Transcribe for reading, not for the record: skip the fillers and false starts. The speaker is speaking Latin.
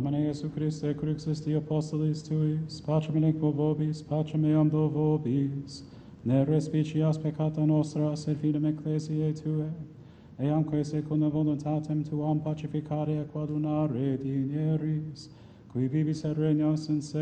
Domine Iesu Christe, cruxis Dei apostolis tuis, pacem elenco vobis, pacem meam do vobis, ne respicias peccata nostra, sed fidem ecclesiae Tue, eamque secundum voluntatem Tuam pacificare et quadunare dineris, qui vivis et regnas in